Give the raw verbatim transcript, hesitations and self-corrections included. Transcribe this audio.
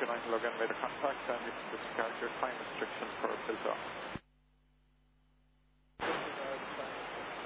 two nine log in, made a contact, and you can discard your time restriction for a filter.